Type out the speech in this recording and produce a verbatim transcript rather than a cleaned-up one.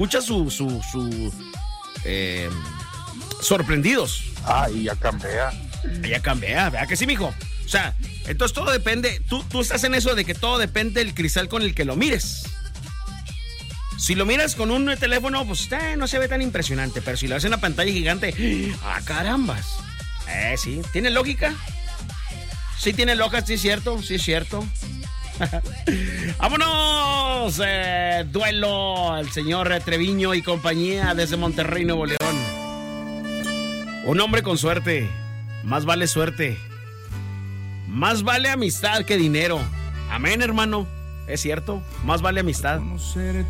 escucha su, su, su eh, sorprendidos. Ah, y ya cambia. Ya cambia, ¿verdad que sí, mijo? O sea, entonces todo depende, tú, tú estás en eso de que todo depende del cristal con el que lo mires. Si lo miras con un teléfono, pues eh, no se ve tan impresionante, pero si lo ves en una pantalla gigante, ¡ah, carambas! Eh, sí, ¿tiene lógica? Sí tiene lógica, sí es cierto, sí es cierto. ¡Vámonos! Eh, duelo al señor Treviño y compañía desde Monterrey, Nuevo León. Un hombre con suerte. Más vale suerte. Más vale amistad que dinero. Amén, hermano. Es cierto, más vale amistad.